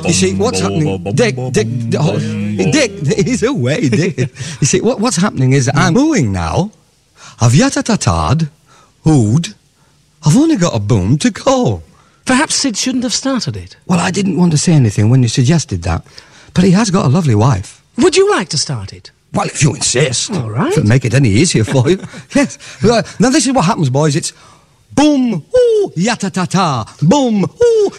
You see, what's happening... Dick, he's away, Dick. You see, what's happening is I'm mooing now. I've yatatatad, ood. I've only got a boom to go. Perhaps Sid shouldn't have started it. Well, I didn't want to say anything when you suggested that. But he has got a lovely wife. Would you like to start it? Well, if you insist. All right. If it'll make it any easier for you. Yes. Now, this is what happens, boys. It's boom, ooh, yata-ta-ta. Boom, ooh,